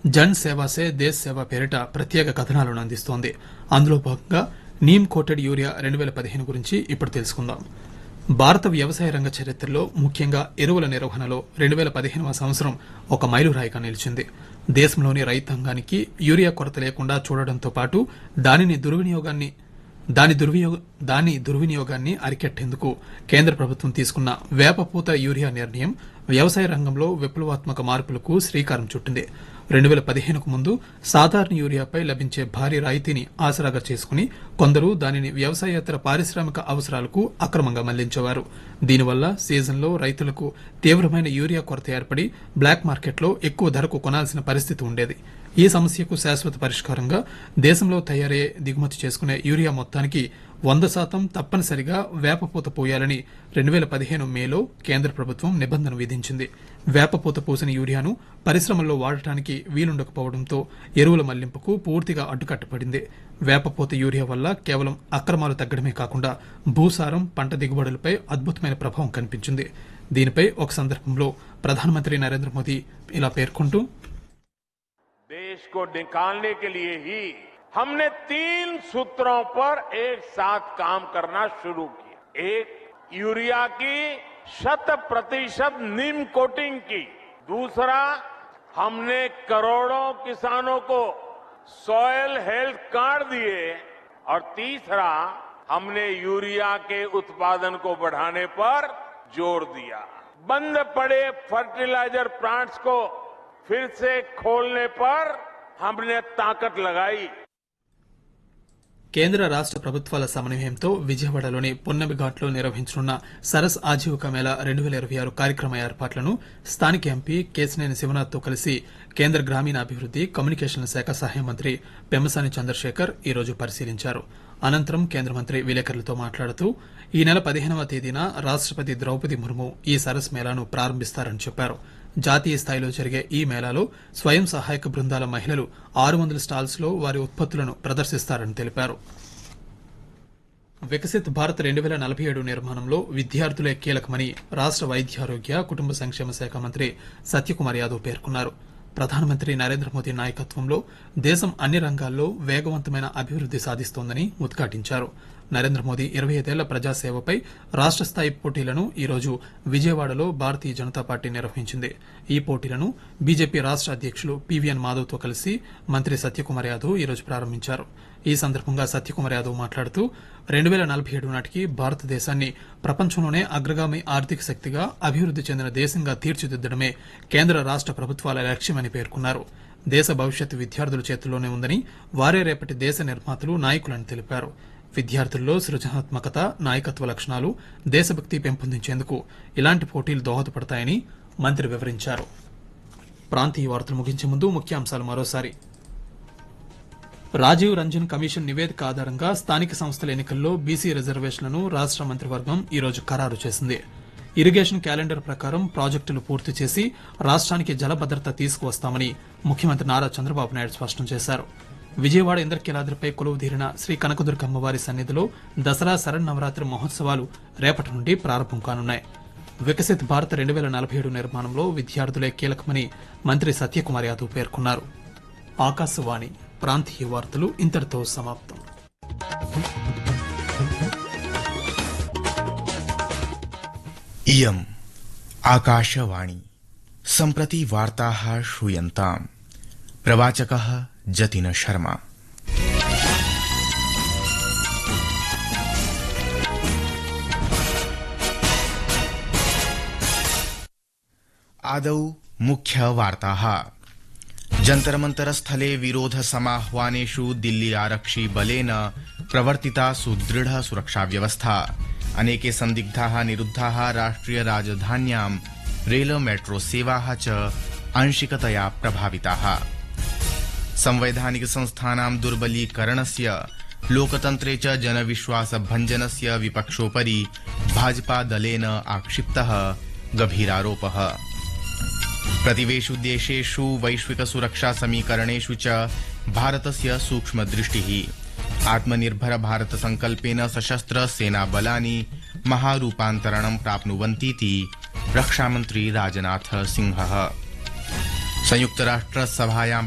జన్ సేవా సే దేశ్ సేవ పేరిట ప్రత్యేక కథనాలను అందిస్తోంది. అందులో భాగంగా నీమ్ కోటెడ్ యూరియా 2015 గురించి ఇప్పుడు తెలుసుకుందాం. భారత వ్యవసాయ రంగ చరిత్రలో ముఖ్యంగా ఎరువుల నిర్వహణలో 2015వ సంవత్సరం ఒక మైలురాయిగా నిలిచింది. దేశంలోని రైతాంగానికి యూరియా కొరత లేకుండా చూడడంతో పాటు దాని దుర్వినియోగాన్ని అరికట్టేందుకు కేంద్ర ప్రభుత్వం తీసుకున్న వేపపూత యూరియా నిర్ణయం వ్యవసాయ రంగంలో విప్లవాత్మక మార్పులకు శ్రీకారం చుట్టింది. 2015కు ముందు సాధారణ యూరియాపై లభించే భారీ రాయితీని ఆసరాగా చేసుకుని కొందరు దానిని వ్యవసాయేతర పారిశ్రామిక అవసరాలకు అక్రమంగా మళ్లించేవారు. దీనివల్ల సీజన్లో రైతులకు తీవ్రమైన యూరియా కొరత ఏర్పడి బ్లాక్ మార్కెట్లో ఎక్కువ ధరకు కొనాల్సిన పరిస్థితి ఉండేది. ఈ సమస్యకు శాశ్వత పరిష్కారంగా దేశంలో తయారయ్యే దిగుమతి చేసుకునే యూరియా మొత్తానికి 100% తప్పనిసరిగా వేపపూత పూయాలని 2015 మేలో కేంద్ర ప్రభుత్వం నిబంధన విధించింది. వేపపూత పూసిన యూరియాను పరిశ్రమల్లో వాడటానికి వీలుండకపోవడంతో ఎరువుల మళ్లింపుకు పూర్తిగా అడ్డుకట్టపడింది. వేపపూత యూరియా వల్ల కేవలం అక్రమాలు తగ్గడమే కాకుండా భూసారం, పంట దిగుబడులపై అద్భుతమైన ప్రభావం కనిపించింది. దీనిపై ఒక సందర్భంలో ప్రధానమంత్రి నరేంద్ర మోదీ ఇలా పేర్కొంటూ, देश को निकालने के लिए ही हमने 3 सूत्रों पर एक साथ काम करना शुरू किया. एक, यूरिया की 100% नीम कोटिंग की. दूसरा, हमने करोड़ों किसानों को सॉइल हेल्थ कार्ड दिए. और तीसरा, हमने यूरिया के उत्पादन को बढ़ाने पर जोर दिया. बंद पड़े फर्टिलाइजर प्लांट्स को फिर से खोलने पर हमने ताकत लगाई. కేంద్ర రాష్ట ప్రభుత్వాల సమన్వయంతో విజయవాడలోని పున్నమిఘాట్లో నిర్వహించనున్న సరస్ ఆజీవిక మేళా 2026 కార్యక్రమ ఏర్పాట్లను స్థానిక ఎంపీ కేశినేని శివనాథ్తో కలిసి కేంద్ర గ్రామీణాభివృద్ది కమ్యూనికేషన్ల శాఖ సహాయ మంత్రి పెమ్మసాని చంద్రశేఖర్ ఈ రోజు పరిశీలించారు. అనంతరం కేంద్ర మంత్రి విలేకరులతో మాట్లాడుతూ ఈ నెల 15వ తేదీన రాష్టపతి ద్రౌపది ముర్ము ఈ సరస్ మేళాను ప్రారంభిస్తారని చెప్పారు. జాతీయ స్థాయిలో జరిగే ఈ మేళాలో స్వయం సహాయక బృందాల మహిళలు 600 స్టాల్స్ లో వారి ఉత్పత్తులను ప్రదర్శిస్తారని తెలిపారు. వికసిత్ భారత్ 2047 నిర్మాణంలో విద్యార్థులే కీలకమని రాష్ట వైద్యారోగ్య కుటుంబ సంక్షేమ శాఖ మంత్రి సత్యకుమార్ యాదవ్ పేర్కొన్నారు. ప్రధానమంత్రి నరేంద్ర మోదీ నాయకత్వంలో దేశం అన్ని రంగాల్లో వేగవంతమైన అభివృద్ది సాధిస్తోందని ఉద్ఘాటించారు. నరేంద్ర మోదీ 25 ఏళ్ల ప్రజాసేవపై రాష్ట స్థాయి పోటీలను ఈ రోజు విజయవాడలో భారతీయ జనతా పార్టీ నిర్వహించింది. ఈ పోటీలను బీజేపీ రాష్ట అధ్యకులు పీవీఎన్ మాధవ్తో కలిసి మంత్రి సత్యకుమార్ యాదవ్ ఈ రోజు ప్రారంభించారు. ఈ సందర్భంగా సత్యకుమార్ యాదవ్ మాట్లాడుతూ 2047 నాటికి భారతదేశాన్ని ప్రపంచంలోనే అగ్రగామి ఆర్థిక శక్తిగా అభివృద్ది చెందిన దేశంగా తీర్చిదిద్దడమే కేంద్ర రాష్ట ప్రభుత్వాల లక్ష్యమని పేర్కొన్నారు. దేశ భవిష్యత్తు విద్యార్థుల చేతుల్లోనే ఉందని, వారే రేపటి దేశ నిర్మాతలు, నాయకులని తెలిపారు. విద్యార్థుల్లో సృజనాత్మకత, నాయకత్వ లక్షణాలు, దేశభక్తి పెంపొందించేందుకు ఇలాంటి పోటీలు దోహదపడతాయని మంత్రి వివరించారు. ప్రాంతీయ వార్తలు ముగించే ముందు ముఖ్యాంశాలు మరోసారి. రాజీవ్ రంజన్ కమిషన్ నివేదిక ఆధారంగా స్థానిక సంస్థల ఎన్నికల్లో బీసీ రిజర్వేషన్లను రాష్ట మంత్రివర్గం ఈ రోజు ఖరారు చేసింది. ఇరిగేషన్ క్యాలెండర్ ప్రకారం ప్రాజెక్టులు పూర్తి చేసి రాష్ట్రానికి జలభద్రత తీసుకువస్తామని ముఖ్యమంత్రి నారా చంద్రబాబు నాయుడు స్పష్టం చేశారు. విజయవాడ ఇంద్రకీలాద్రిపై కొలువుదీరిన శ్రీ కనకదుర్గ అమ్మవారి సన్నిధిలో దసరా శరన్నవరాత్రి మహోత్సవాలు రేపటి నుండి ప్రారంభం కానున్నాయి. వికసిత్ భారత్ 2047 నిర్మాణంలో విద్యార్థులే కీలకమని మంత్రి సత్యకుమార్ యాదవ్ పేర్కొన్నారు. ఆకాశవాణి ప్రాంతీయ వార్తలు ఇంతటితో సమాప్తం. इयम् आकाशवाणी सम्प्रति वार्ताः श्रूयन्ताम्. प्रवाचकः जतिन शर्मा. आदौ मुख्यवार्ताः. जन्तरमन्तरस्थले विरोध समाह्वानेषु दिल्ली आरक्षि बलेन प्रवर्तिता सुदृढ सुरक्षा व्यवस्था. अनेके संदिग्धाः निरुद्धाः. राष्ट्रिय राजधान्यां रेल मेट्रो सेवाः च आंशिकतया प्रभाविताः. संवैधानिक संस्थानां दुर्बलीकरणस्य, लोकतन्त्रे च जनविश्वास भञ्जनस्य विपक्षोपरि भाजपा दलेन आक्षिप्तः गभीरारोपः. प्रतिवेषु देशेषु वैश्विक सुरक्षा समीकरणेषु च भारतस्य सूक्ष्मदृष्टिः. आत्मनिर्भर भारत संकल्पेन सशस्त्र सेना बलानि महारूपान्तरणं प्राप्नुवन्तीति रक्षामन्त्री राजनाथ सिंहः. संयुक्तराष्ट्र सभायां